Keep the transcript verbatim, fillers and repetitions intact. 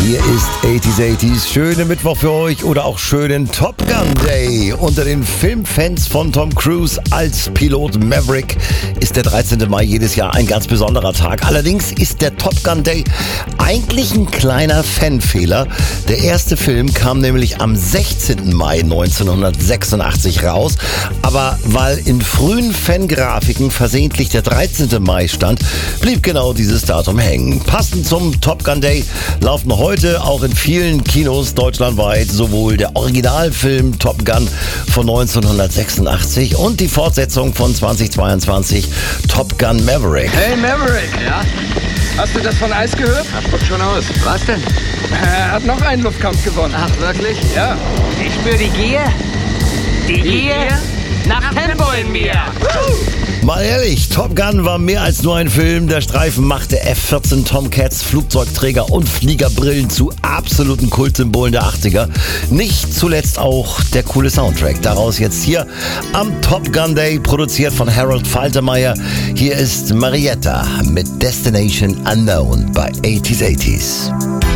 Hier ist achtziger achtziger. Schönen Mittwoch für euch oder auch schönen Top Gun Day. Unter den Filmfans von Tom Cruise als Pilot Maverick ist der dreizehnte Mai jedes Jahr ein ganz besonderer Tag. Allerdings ist der Top Gun Day eigentlich ein kleiner Fanfehler. Der erste Film kam nämlich am sechzehnten Mai neunzehnhundertsechsundachtzig raus. Aber weil in frühen Fangrafiken versehentlich der dreizehnte Mai stand, blieb genau dieses Datum hängen. Passend zum Top Gun Day laufen heute auch in vielen Kinos deutschlandweit sowohl der Originalfilm Top Gun von neunzehnhundertsechsundachtzig und die Fortsetzung von zweitausendzweiundzwanzig Top Gun Maverick. Hey Maverick! Ja? Hast du das von Eis gehört? Das kommt schon aus. Was denn? Er hat noch einen Luftkampf gewonnen. Ach, wirklich? Ja. Ich spüre die Gier. Die Gier nach Tempo in mir. Mal ehrlich, Top Gun war mehr als nur ein Film. Der Streifen machte F vierzehn Tomcats, Flugzeugträger und Fliegerbrillen zu absoluten Kultsymbolen der achtziger. Nicht zuletzt auch der coole Soundtrack. Daraus jetzt hier am Top Gun Day, produziert von Harold Faltermeyer. Hier ist Marietta mit Destination Unknown bei achtziger achtziger.